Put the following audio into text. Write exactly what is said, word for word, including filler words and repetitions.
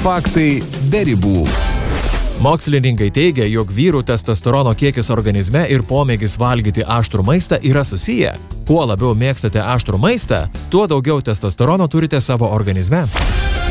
Faktai be ribų. Mokslininkai teigia, jog vyrų testosterono kiekis organizme ir pomėgis valgyti aštrų maistą yra susiję. Kuo labiau mėgstate aštrų maistą, tuo daugiau testosterono turite savo organizme.